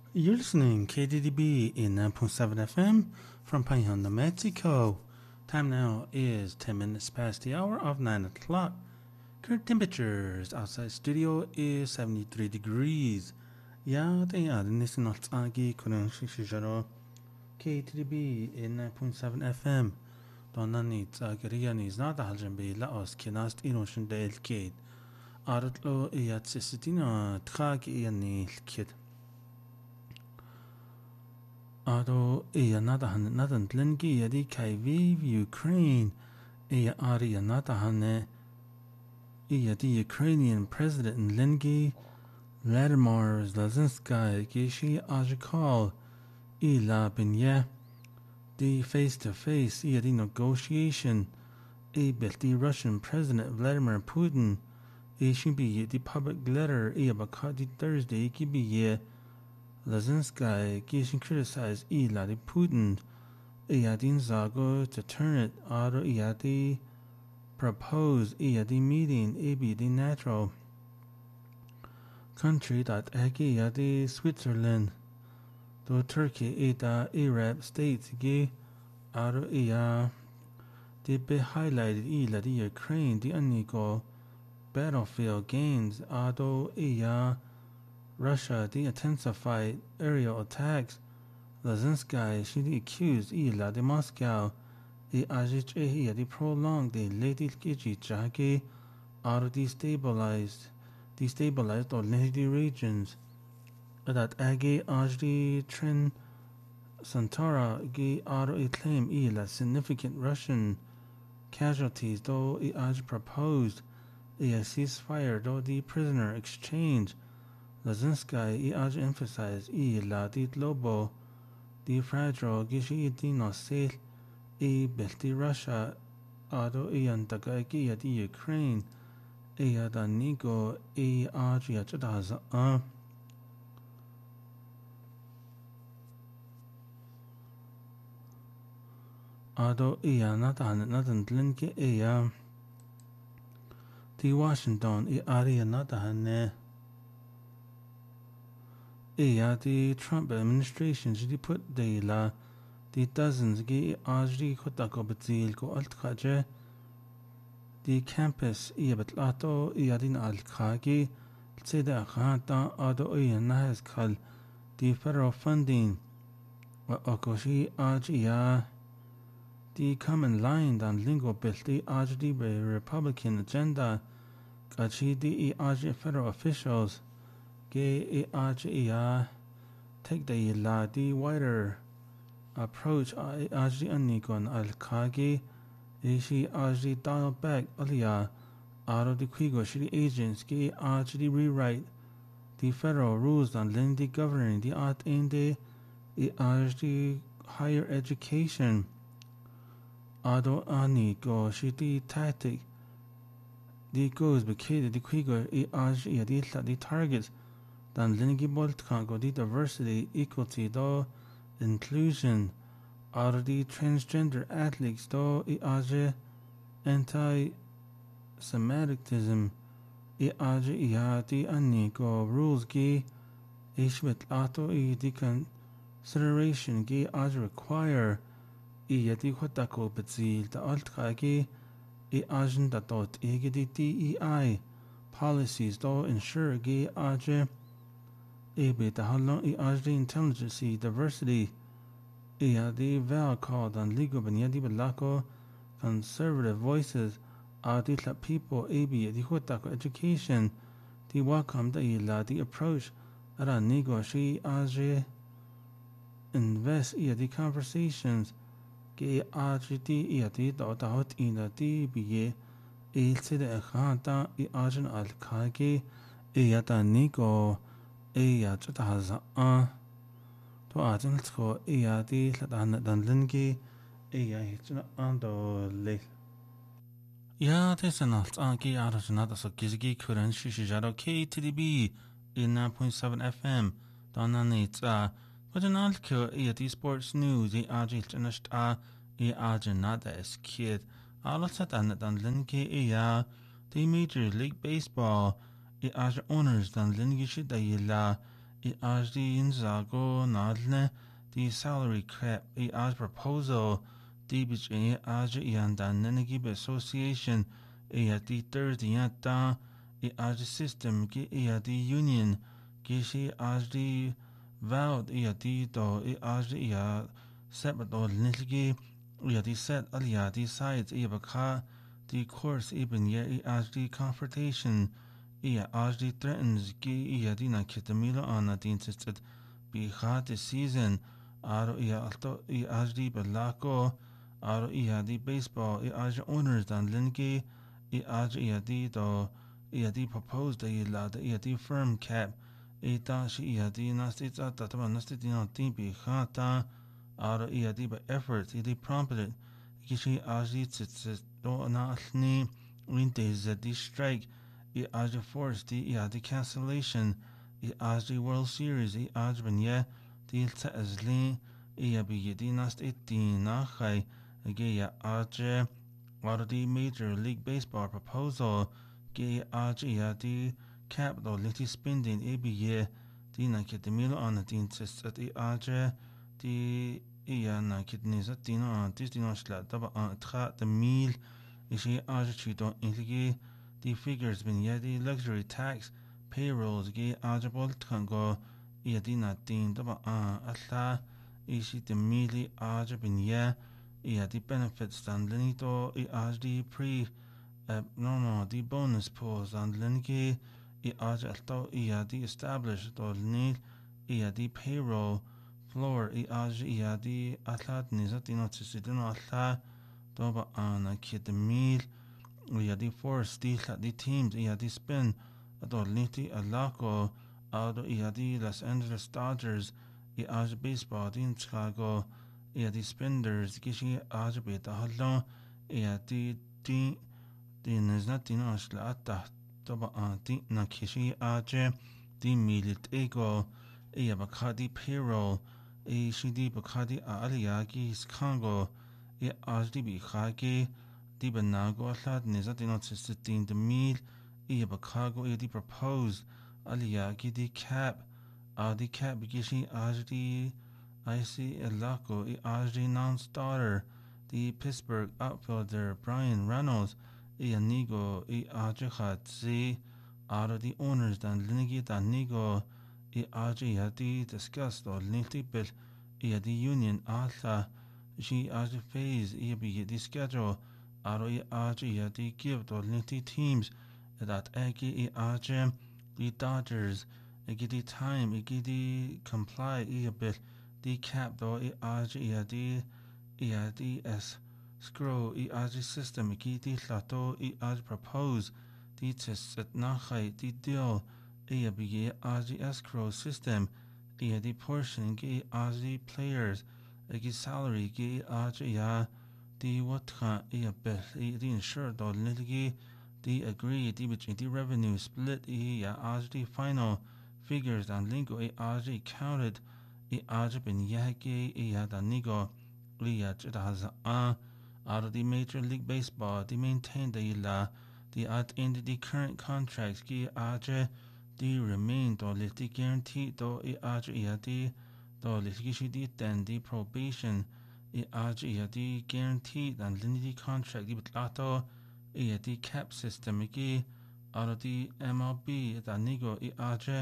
You're listening KDDB in 9.7 FM from Paihon, Mexico. Time now is 10 minutes past the hour of 9 o'clock. Current temperatures outside studio is 73 degrees. Ya they are listening not agi kunan shisharo KTDB in 9.7 FM. Donani tsagirian is not a haljanbe laos kinast inoshin del kid. Arutlo iat sisitina tragi iani kid. Ado nadan tlengi yadi kaiviv Ukraine ari natahane yadi Ukrainian President Lengi Vladimir Zelensky gishi ajikal ila binye the face-to-face yadi negotiation the Russian President Vladimir Putin should be the public letter bakadi Thursday kibiye Zelensky getting criticized Ilari Putin Iyadin Zago to turn it Ado Iyadi proposed Iyadi meeting the natural country that Egi Iyadi Switzerland to Turkey Ida Arab states Gi Ado Iya they be highlighted Iladi Ukraine the unequal battlefield gains Ado Iya Russia the intensified aerial attacks. Zelensky she accused Ila de Moscow the Ajich the prolonged the lady Kiji Jaki out of destabilized or lady regions that Agi Ajdi Trin Santara Gi Aro claim Ila significant Russian casualties though Aj proposed a ceasefire though the prisoner exchange. Zelensky emphasized la dit lobo di fragile gishi dino sel belti Russia ado antaga di Ukraine da nigo yachadaza ado nadan tlinke di Washington ari natahane the Trump administration should put the dozens ge ajri khotako betil ko altkhaje the campus batlato yadin alkhagi tseda khata ado nahas khal the federal funding okoshi ajia the common line dan lingo belti ajdi be Republican agenda kachi the federal officials Ge take the wider approach Ajdi Anikon Al Kagi Ishi Ajdi dial back Alia out of the Quigo Shiri agents Ge Ajdi rewrite the federal rules on Lindy governing the art in the Ajdi higher education Ado Aniko Shiti tactic the goes became the Quigo Ajdi the targets dan lingi boltkango the diversity, equality, do inclusion, are the transgender athletes do anti-Semitism, the aniko rules gi ishwit ato the consideration gi require the hotako betzil the altkagi da dot the DEI policies do ensure gi the halong the intelligence diversity the val called on legal benyadi belako conservative voices the people the hotako education the welcome the approach ara negotiate invest the conversations ge the dot in the be the khanta ajan al khage ta nego chataza to ajan ko di ladan dan lingi hitna ando le ya tesanal anki arjana so gizgi kuran shishijaro KTDB in 9.7 FM donani Vajanal ko sports news ajil chanashta ajanada es kid alasat dan lingi the Major League Baseball owners dan lingi shida I aj di inzago nadne di salary cap I aj proposal di bich I aj iandan nenegib association I di Thursday da I aj system gi I di union gi shi aj di vowed I di do I aj I separate do nilgi I di set alia di sides I baka di course ibn ye I aj di confrontation I aj di threatens gi I di na kitamila ana di insisted bi this season aro I alto I aj di belako aro I di baseball I aj owners dan lingi I aj I di do I di proposed I la I di firm cap I da shi I di nasti ta taba nasti di na di bi khata aro I di ba efforts I di prompted gishi aj di tsitsit do na alni winte di strike I aj force di I di cancellation I aj di World Series I aj ben ye di ta azli I bi di nast 18 na khai ge ya aj or the Major League Baseball proposal ge aj I di capital liti spending ABA di na kitamilo on the insist at I aj di I na kitnis at dino on dino shla daba on tra the meal ishi aj chito inligi the figures bin ye the luxury tax payrolls ge ajabol tango I di na din daba on atla ishi the meal aj bin ye I the benefits dan linito I aj di pre no the bonus pools dan linki I aj alto I the established do linil I the payroll floor I aj I the atlat nizatino tisidino atla doba an kid the meal I the force the teams I the spin do linti alako ado I the Los Angeles Dodgers I aj baseball in Chicago I the spenders gishi aj beta hallo I the نزنتين أشلا تحت طبعا دي نكشي آجي دي ميلت إيغو إيا بكادي payroll إي شدي بكادي آلياكي سكانغو إيا آجدي بيخاكي دي بناغو أشلا نزنتين أتستين دي ميل إيا بكاغو إيا دي propose آلياكي دي cap دي cap بيكشي آجدي IC Elaco إي آجدي non-starter the Pittsburgh outfielder Brian Reynolds I anigo I ajhat z out of the owners dan linigi dan nigo I aji yadi discussed or linti bill I the union alta she aji phase I be the schedule out of I aji yadi give or linti teams that agi I aji the Dodgers I get the time I get the comply I bill the cap though I aji yadi I the s scroll I aj system ki di llato I aj propose di test at nachai di deal I be aj escrow system I di portion ki aj players I salary ki aj ya di watra I bel I di insure do nilgi di agree di between di revenue split I ya aj di final figures and lingo I aj counted I aj ben yaki I ya da nigo I ya jita has out of the Major League Baseball, they maintain the at end the current contracts ki aje the remain do liti guarantee do I aje iadi do liti shi di then the probation I aje iadi guaranteed and lindi contract di betlato I the cap system ki out of the MLB da nigo I aje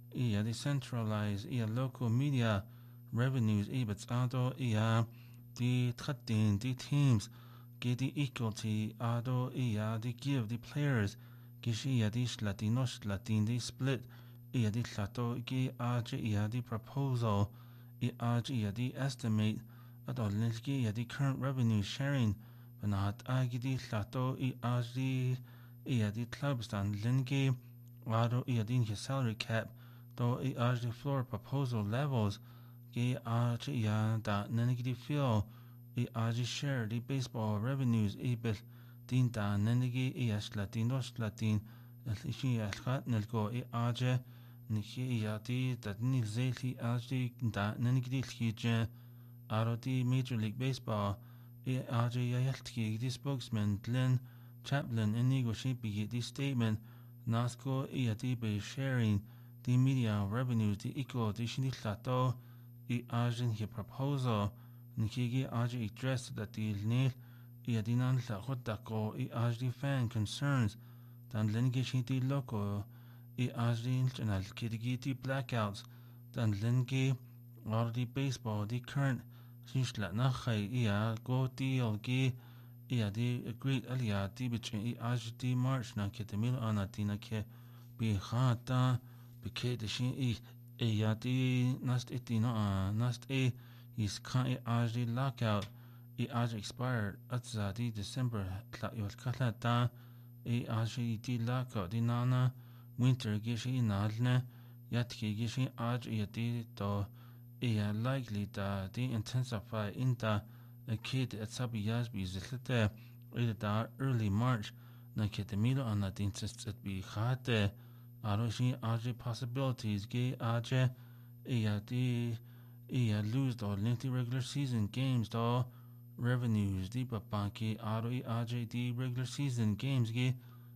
I the centralized I local media revenues I betado I the cutting the teams get the equality ado iya the give the players gishi ya di latinos latin the split iya di lato gi aji iya the proposal I aji iya the estimate ado linski ya the current revenue sharing banat agi di lato I aji iya the clubs dan linki ado iya di salary cap do I aji floor proposal levels gi aji iya da nengi feel I aji share the baseball revenues ibel din da nenegi I latinos latin ishi alkhat nelgo I aje niki yati that ni zeli aji da nenegi lije aro the Major League Baseball I aji yaltki the spokesman Glenn Chaplin inigo shipi the statement Nasco I be sharing the media revenues the equal the shini lato I ajin hi proposal nikigi aji address that the nil I adinan la hodako I ajdi fan concerns dan lengi shiti loco I ajdi channel kidigiti blackouts dan lengi or the baseball the current shishla nachai ia go deal gi ia di agreed alia di between I ajdi march na ketamil anatina ke bi khata bike de shin ia di nast itina nast is kan ajdi lockout I ajdi expired atza di December tla yol kala ta I ajdi di lockout di nana winter gishi nalne yatki gishi ajdi di to ia likely da di intensify inta a kid at sabi yasbi zilite ida da early March na ketamilo ana din at bi khate aroshi aje possibilities ge aje ia di ia lose the lengthy regular season games do revenues di papanki aro I aje di regular season games ge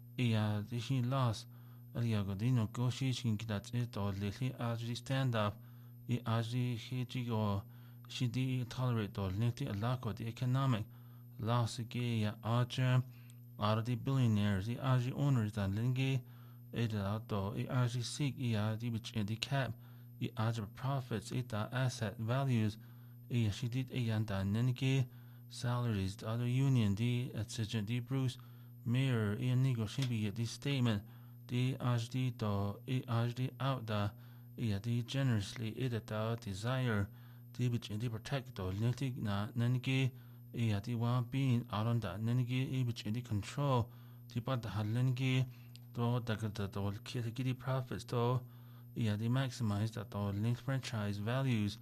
ia di shi loss alia go di negotiation kidat it do lately aje stand up I aji hijigo shidi tolerate do lengthy alako the economic loss ge ya aje out the billionaires I aji owners that lingi ida do I aji seek I di which the cap I aji profits ita asset values I shidi yanda nengi salaries the other union di etc di Bruce Mayor I negotiate the statement di aji do I aji out the di generously idata desire di bich di protect do netig na nengi di wa being aronda nengi bich di control di bad halengi do dagata do kitty profits do di maximize that do link franchise values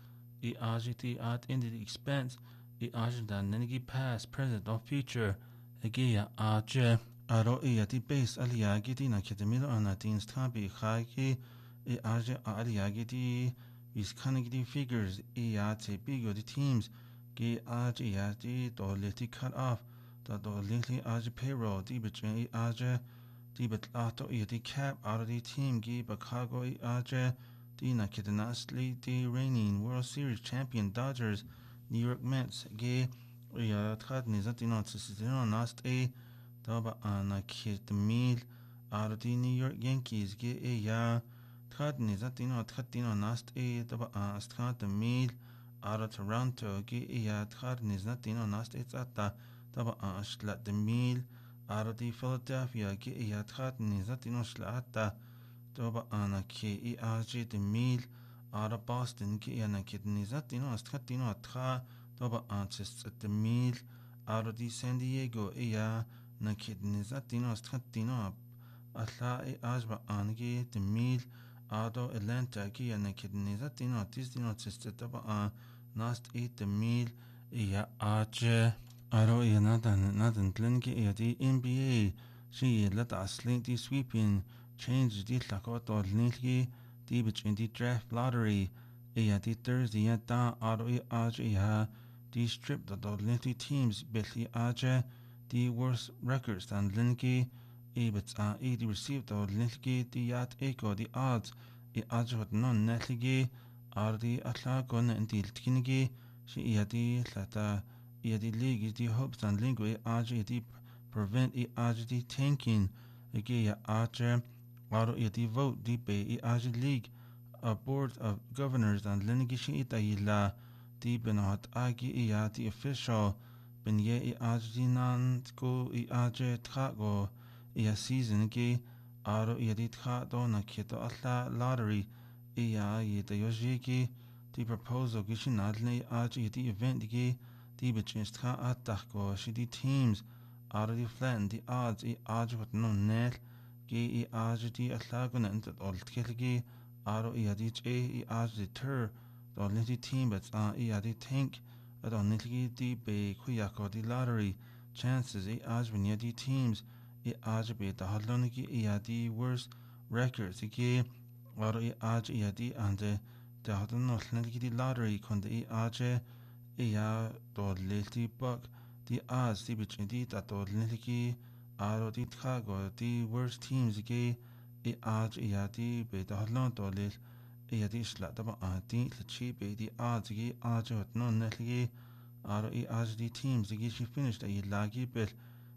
agiti at in the expense agenda nengi past present or future agia aje aro di base aliagi di na kitemilo anatin stabi khaki I aje aliagi di is kanigi figures te bigo the teams ge aje di do leti cut off da do leti aje payroll di between aje di bet ato di cap out of the team ge Chicago aje di na kidanasli di reigning World Series champion Dodgers New York Mets ge tkhad nizatino tsitino nast da ba na kidmil out of the New York Yankees ge tkhad nizatino tkhadino nast da astkhad mil out of Toronto ge tkhad nizatino nast tsata da ba ashla de mil out of the Philadelphia ge tkhad nizatino shlata da ba na ke aje de mil out of Boston ge na kidnizatino astkhadino tkha da ba tsist de mil out of the San Diego na kidnizatino astkhadino atla ajba ange de mil Ado Atlanta ki na kidnizatino tisdino tsistaba nast 8 mil aje aro nadan tlenki di NBA shi lata asling di sweeping change di tlako to nilki di between di draft lottery di Thursday da aro aje di strip the nilki teams betli aje di worst records than linki but the received the nilki di yat eko the odds ajot non netligi ardi atla gon intil tkinigi shi di lata di league di hopes and lingui di prevent di tanking ege aje aro di vote di be league a board of governors and linigi shi la di benot agi di official ben ye di nan go tkago season ge aro di tka do na kito atla lottery the yoshiki the proposal gishin adle di event ge the between tka atako shi the teams aro di flatten the odds what no net ge di atla gona ent all tkelgi aro di the tur do the team but the tank adon nitgi di be kuyako the lottery chances when the teams be the haloniki the worst records ge aro di ande the hadon no the lottery kon the do leti buck the odds the between the do nitgi aro di tkago the worst teams ge I aj iadi be da halon dolil iadi shla da ba adi chi be di aj gi aj hot non nelgi aro I aj di teams gi she finished I lagi bel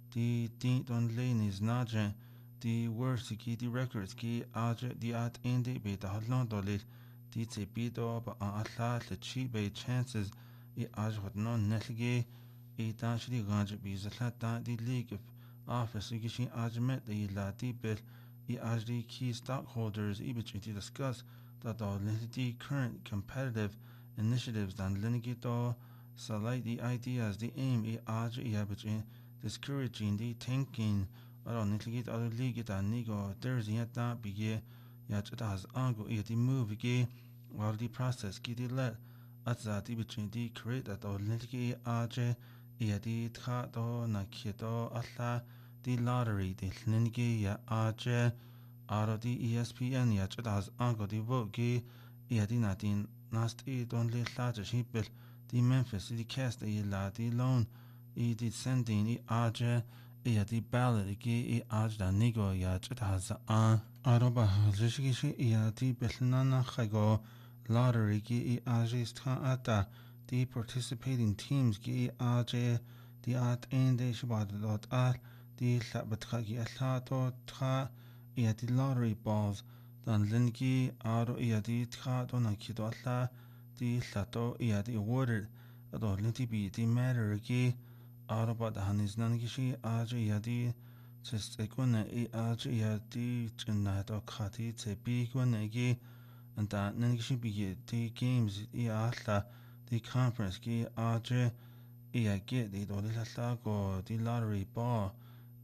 di don lane is naje di worst gi di records gi aj di at indi be da halon dolil di te bido ba alla chi be chances I aj hot non nelgi I dan shri ganj bi zala dan di league of office gi she aj met I la di bel I as the key stockholders each to discuss that the current competitive initiatives and Linigito select the ideas the aim I as discouraging the thinking around Nitligit other league and Nigo there's yet that be yet it has ango the move ge or the process ki the let at that between the create that Nitligit aj the tra do na kito alla the lottery the Linigi ya aj aro di ESPN ya chada has ango di vote gi di na din nast don le laja hipel di Memphis di cast la di loan di sending aje di ballot gi aj da nigo ya chada has aro ba jishi shi di belnana khago lottery gi aje sta ata the participating teams gi aje di at ende shibad dot di labat khagi alla to tra the lottery balls dan lingi aro the tra do na kido alla di lato the awarded ado linti bi di matter gi aro ba da hanis nan gi shi aje the just ekuna aje the chinna do khati te bi guna gi and that nan gi shi bi the games alla the conference gi aje get the do la go the lottery ball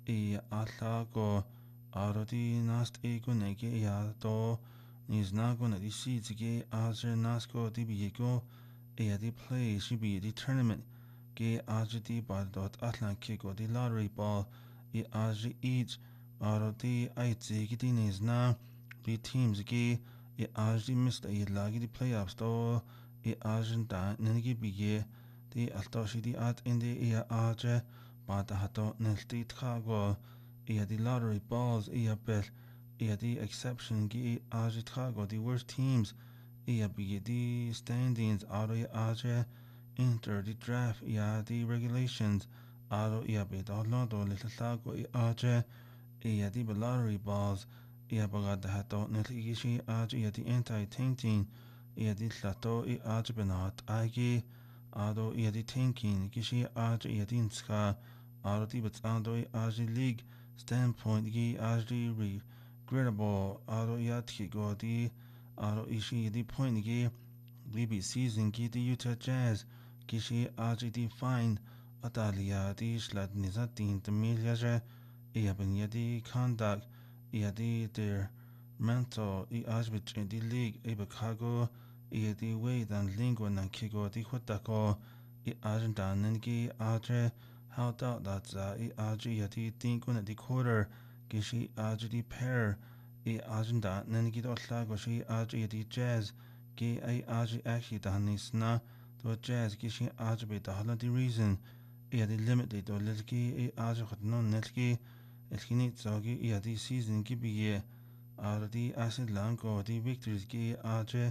alla go aro di nast gun ege do nis nagon di seeds ge aje nasko di bi go di play shi bi di tournament ge aje di ba dot atlan go di lottery ball aje each aro di aitze ge di nis na di teams ge aje missed lagi di playoffs do aje da ngi bi ge di alto shi di at in di aje ba da hato nelti go the lottery balls bel the exception gi aje trago the worst teams be the standings aro aje enter the draft the regulations aro be the lodo little lago aje the lottery balls bagad hato netigishi aje the anti thinking the lato aje benat agi aro the thinking gishi aje the inska aro the betando aje league standpoint gi ajri regrettable aro yatki go di aro ishi di point gi libi season gi di Utah Jazz gishi ajri di find atalia di shlad nizatin de milyaje ben yadi conduct di their mental ajbit in di league bakago di way dan lingua nan kigo di hotako ajenda nangi ajre how doubt that ARG yati tinkun di quarter gishi ARG di pair agenda nangi do slago shi ARG yati jazz gi ARG actually da nisna do jazz gishi ARG be da hala di reason di limit di do lilki ARG khot non nelki elkini zogi di season gi bi ye di acid lango di victories gi ARG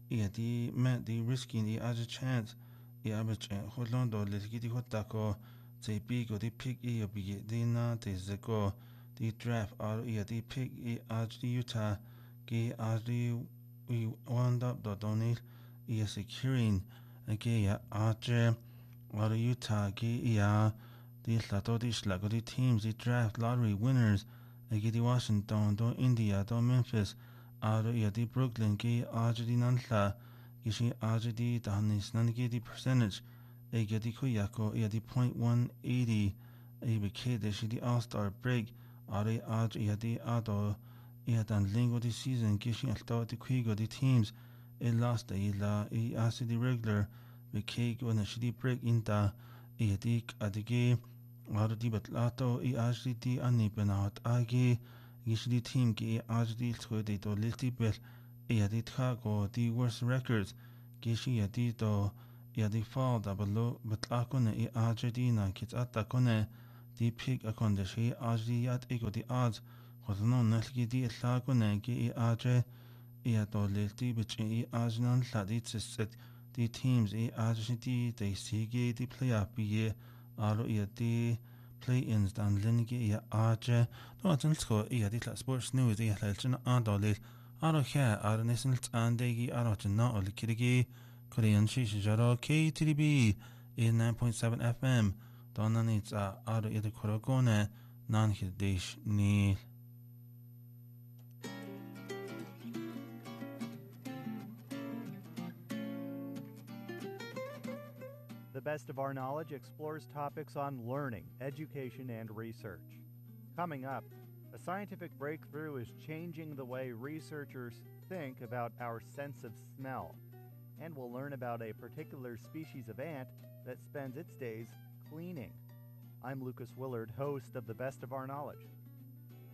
di meant di risking the ARG chance abich holon do lilki di hotako they big or they pick be they na they zeko the draft or the pick as the Utah ge as the we wound up the donate securing ge ya arche or Utah ge ya the lato the slago the teams the draft lottery winners ge the Washington do India do Memphis or the Brooklyn ge arche the nanla ge shi arche the danis nan ge the percentage di kuyako di .180 bekede shi di all-star break ari aj di ado dan lingo di season gishi alto di kuigo di teams lost la asi di regular bekego na shi di break inta di adige ari di batlato aj di ani benat agi gishi di team gi aj di tsude do lilti bel di trago di worst records gishi di do the fall da below betlakone AJD na kits atakone the pick akon de shi AJD yat ego the odds وظنون نلقي دي إطلاقو ناقي آجي دوليلتي بچي آجنان لدي تسست دي teams آجي دي سيجي دي play up آلو دي play-ins دان لنجي آجي دو أجنلتكو دي تلا سبورتس نيوز لالجنا دوليل آلو خيا نسنلت آنديجي جنا أولي كيريجي كوريان شيش جارو KTDB 89.7 FM دانا نيتسا دي كوروغونة نانكي ديش نيل. The Best of Our Knowledge explores topics on learning, education, and research. Coming up, a scientific breakthrough is changing the way researchers think about our sense of smell. And we'll learn about a particular species of ant that spends its days cleaning. I'm Lucas Willard, host of The Best of Our Knowledge.